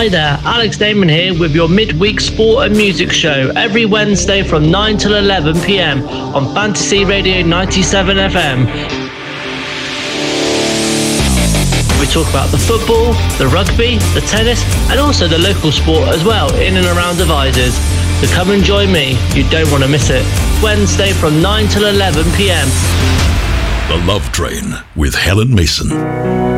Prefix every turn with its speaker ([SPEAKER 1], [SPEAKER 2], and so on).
[SPEAKER 1] Hi there, Alex Damon here with your midweek sport and music show every Wednesday from 9 till 11 p.m. on Fantasy Radio 97 FM. We talk about the football, the rugby, the tennis and also the local sport as well in and around Devizes. So come and join me, you don't want to miss it. Wednesday from 9 till 11 p.m.
[SPEAKER 2] The Love Train with Helen Mason.